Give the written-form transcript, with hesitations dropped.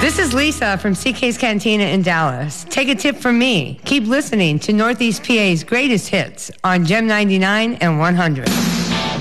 This is Lisa from CK's Cantina in Dallas. Take a tip from me. Keep listening to Northeast PA's greatest hits on Gem 99 and 100.